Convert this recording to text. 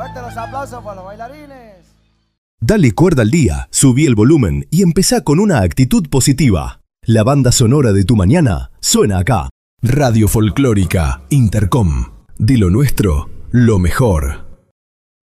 Fuerte los aplausos para los bailarines. Dale cuerda al día, subí el volumen y empezá con una actitud positiva. La banda sonora de tu mañana suena acá. Radio Folclórica Intercom. De lo nuestro, lo mejor.